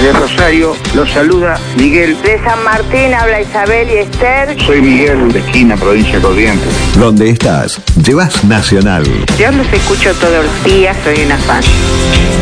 Desde Rosario los saluda Miguel. De San Martín habla Isabel y Esther. Soy Miguel, de Esquina, provincia de Corrientes. Donde estás, llevas Nacional. Yo los escucho todos los días, soy una fan.